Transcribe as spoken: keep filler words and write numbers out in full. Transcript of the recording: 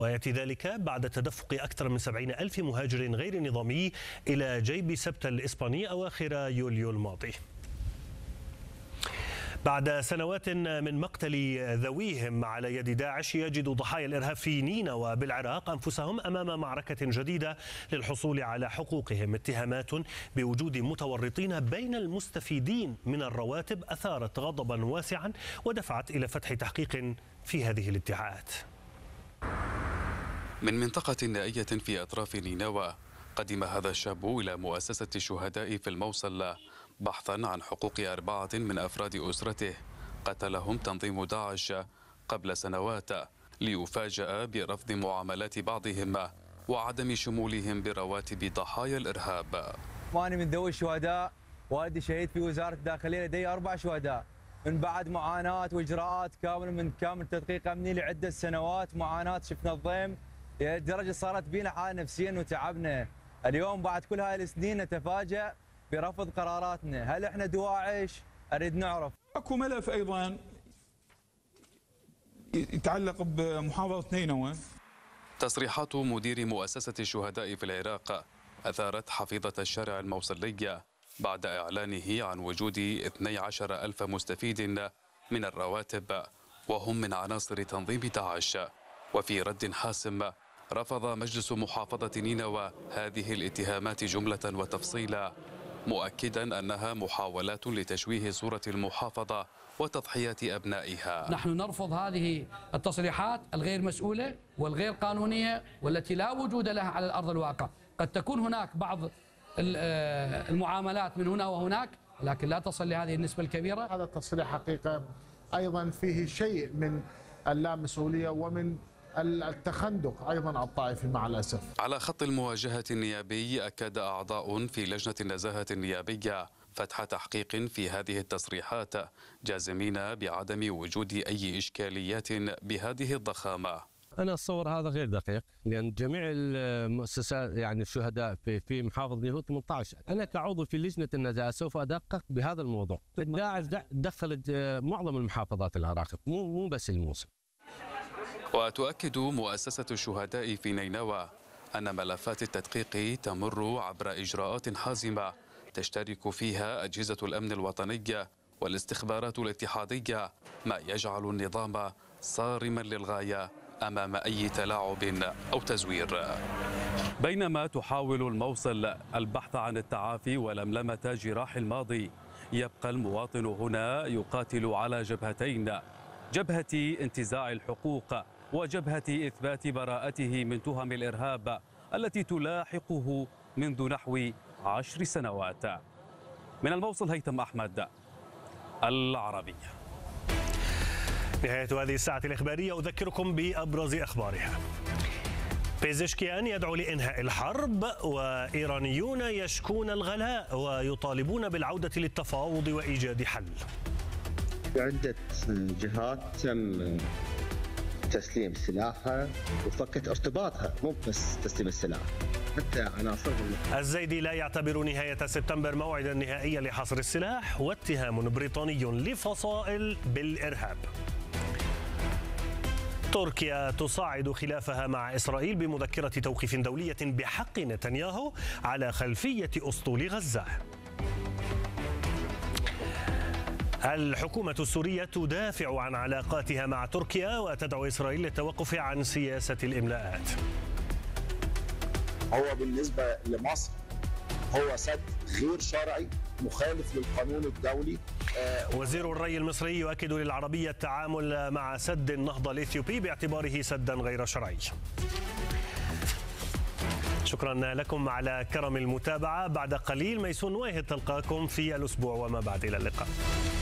ويأتي ذلك بعد تدفق أكثر من سبعين ألف مهاجر غير نظامي إلى جيب سبتة الإسباني أواخر يوليو الماضي. بعد سنوات من مقتل ذويهم على يد داعش، يجد ضحايا الإرهاب في نينوى بالعراق أنفسهم أمام معركة جديدة للحصول على حقوقهم. اتهامات بوجود متورطين بين المستفيدين من الرواتب أثارت غضبا واسعا ودفعت إلى فتح تحقيق في هذه الادعاءات. من منطقة نائية في أطراف نينوى قدم هذا الشاب إلى مؤسسة الشهداء في الموصل بحثا عن حقوق أربعة من أفراد أسرته قتلهم تنظيم داعش قبل سنوات، ليفاجأ برفض معاملات بعضهم وعدم شمولهم برواتب ضحايا الإرهاب. وأنا من ذوي الشهداء، والدي شهيد في وزارة الداخلية، لدي أربع شهداء من بعد معاناة وإجراءات كاملة من كامل تدقيق أمني لعدة سنوات. معاناة شفنا الضيم لدرجة صارت بينا حالة نفسيا وتعبنا. اليوم بعد كل هاي السنين نتفاجأ برفض قراراتنا. هل احنا دواعش؟ اريد نعرف. اكو ملف ايضا يتعلق بمحافظة نينوى. تصريحات مدير مؤسسة الشهداء في العراق أثارت حفيظة الشارع الموصلي بعد إعلانه عن وجود اثني عشر ألف مستفيد من الرواتب وهم من عناصر تنظيم داعش. وفي رد حاسم رفض مجلس محافظة نينوى هذه الاتهامات جملة وتفصيلا، مؤكدا أنها محاولات لتشويه صورة المحافظة وتضحيات أبنائها. نحن نرفض هذه التصريحات الغير مسؤولة والغير قانونية والتي لا وجود لها على الأرض الواقع. قد تكون هناك بعض المعاملات من هنا وهناك، لكن لا تصل لهذه النسبة الكبيرة. هذا التصريح حقيقة أيضا فيه شيء من اللامسؤولية ومن التخندق أيضا الطائفي مع الأسف. على خط المواجهة النيابي أكد أعضاء في لجنة النزاهة النيابية فتح تحقيق في هذه التصريحات، جازمين بعدم وجود أي إشكاليات بهذه الضخامة. أنا أتصور هذا غير دقيق، لأن جميع المؤسسات يعني الشهداء في في محافظة نينوى ثمانية عشر. أنا كعضو في لجنة النزاهة سوف أدقق بهذا الموضوع. داعش دخلت معظم المحافظات العراق، مو مو بس الموصل. وتؤكد مؤسسة الشهداء في نينوى أن ملفات التدقيق تمر عبر إجراءات حازمة تشترك فيها أجهزة الأمن الوطني والاستخبارات الاتحادية، ما يجعل النظام صارما للغاية أمام أي تلاعب أو تزوير. بينما تحاول الموصل البحث عن التعافي ولملمة جراح الماضي، يبقى المواطن هنا يقاتل على جبهتين: جبهة انتزاع الحقوق وجبهة إثبات براءته من تهم الإرهاب التي تلاحقه منذ نحو عشر سنوات. من الموصل هيثم أحمد، العربية. نهاية هذه الساعة الإخبارية، أذكركم بأبرز أخبارها. بيزشكيان يدعو لإنهاء الحرب، وإيرانيون يشكون الغلاء ويطالبون بالعودة للتفاوض وإيجاد حل. عدة جهات تم تسليم سلاحها وفكت ارتباطها، مو بس تسليم السلاح، حتى عناصرهم. الزيدي لا يعتبر نهاية سبتمبر موعدا نهائيا لحصر السلاح، واتهام بريطاني لفصائل بالإرهاب. تركيا تصاعد خلافها مع إسرائيل بمذكرة توقيف دولية بحق نتنياهو على خلفية أسطول غزة. الحكومة السورية تدافع عن علاقاتها مع تركيا وتدعو إسرائيل للتوقف عن سياسة الإملاءات. هو بالنسبة لمصر هو سد غير شرعي مخالف للقانون الدولي. وزير الري المصري يؤكد للعربية التعامل مع سد النهضة الإثيوبي باعتباره سدا غير شرعي. شكرا لكم على كرم المتابعة. بعد قليل ميسون واهد تلقاكم في الأسبوع وما بعد. إلى اللقاء.